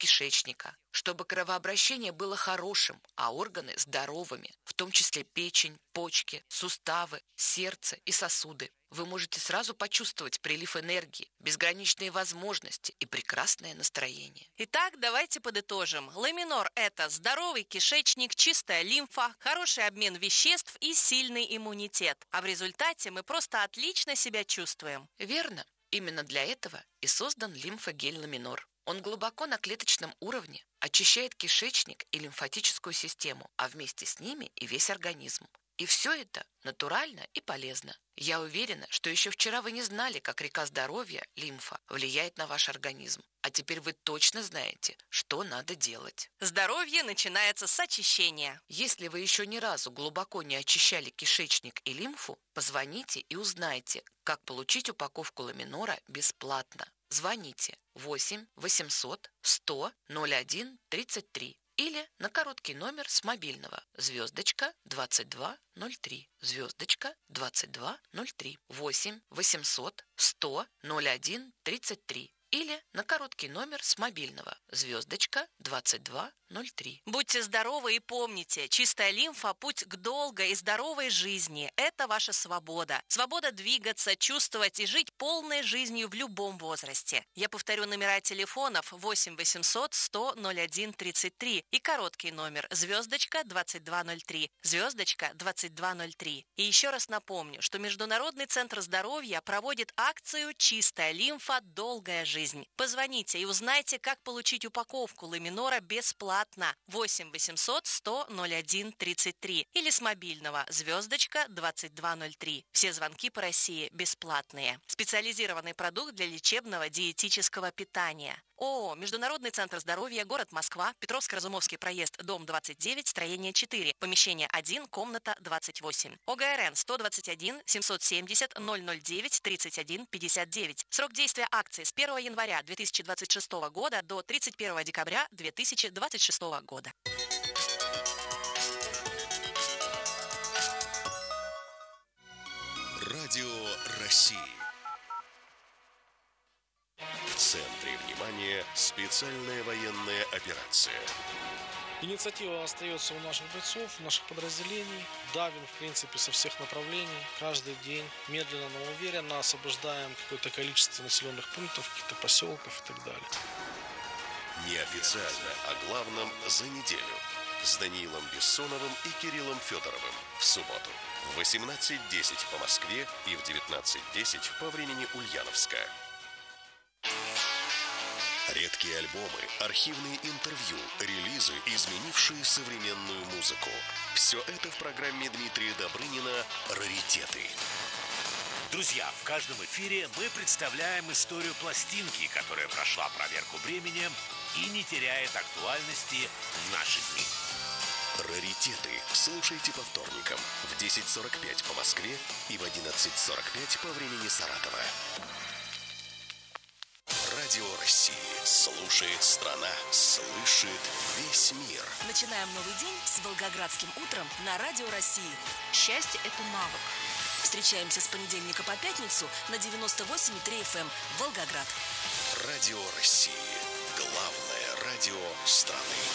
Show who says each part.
Speaker 1: кишечника, чтобы кровообращение было хорошим, а органы здоровыми, в том числе печень, почки, суставы, сердце и сосуды. Вы можете сразу почувствовать прилив энергии, безграничные возможности и прекрасное настроение.
Speaker 2: Итак, давайте подытожим. Ламинор – это здоровый кишечник, чистая лимфа, хороший обмен веществ и сильный иммунитет. А в результате мы просто отлично себя чувствуем.
Speaker 1: Верно. Именно для этого и создан лимфогель Ламинор. Он глубоко на клеточном уровне очищает кишечник и лимфатическую систему, а вместе с ними и весь организм. И все это натурально и полезно. Я уверена, что еще вчера вы не знали, как река здоровья, лимфа, влияет на ваш организм. А теперь вы точно знаете, что надо делать.
Speaker 2: Здоровье начинается с очищения.
Speaker 1: Если вы еще ни разу глубоко не очищали кишечник и лимфу, позвоните и узнайте, как получить упаковку Ламинора бесплатно. Звоните 8 800 100 01 33 или на короткий номер с мобильного звездочка 2203, звездочка 2203, 8 800 100 01 33 или на короткий номер с мобильного звездочка 2203.
Speaker 2: Будьте здоровы и помните, чистая лимфа – путь к долгой и здоровой жизни. Это ваша свобода. Свобода двигаться, чувствовать и жить полной жизнью в любом возрасте. Я повторю номера телефонов 8 800 100 01 33 и короткий номер звездочка 2203, звездочка 2203. И еще раз напомню, что Международный центр здоровья проводит акцию «Чистая лимфа. Долгая жизнь». Позвоните и узнайте, как получить упаковку Ламинора бесплатно. 8 800 100 01 33 или с мобильного звездочка 2203. Все звонки по России бесплатные. Специализированный продукт для лечебного диетического питания. ООО «Международный центр здоровья», город Москва, Петровско-Разумовский проезд, дом 29, строение 4, помещение 1, комната 28. ОГРН 121 770 009 31 59. Срок действия акции с 1 января 2026 года до 31 декабря 2026 года.
Speaker 3: Радио России. В центре внимания специальная военная операция.
Speaker 4: Инициатива остается у наших бойцов, у наших подразделений. Давим, в принципе, со всех направлений. Каждый день медленно, но уверенно освобождаем какое-то количество населенных пунктов, каких-то поселков и так далее.
Speaker 3: Неофициально о главном за неделю. С Даниилом Бессоновым и Кириллом Федоровым. В субботу в 18:10 по Москве и в 19:10 по времени Ульяновска. Редкие альбомы, архивные интервью, релизы, изменившие современную музыку. Все это в программе Дмитрия Добрынина «Раритеты».
Speaker 5: Друзья, в каждом эфире мы представляем историю пластинки, которая прошла проверку временем и не теряет актуальности в наши дни.
Speaker 3: «Раритеты» слушайте по вторникам в 10:45 по Москве и в 11:45 по времени Саратова. Радио России. Слушает страна, слышит весь мир.
Speaker 6: Начинаем новый день с Волгоградским утром на Радио России. Счастье – это навык. Встречаемся с понедельника по пятницу на 98,3 FM Волгоград.
Speaker 3: Радио России. Главное радио страны.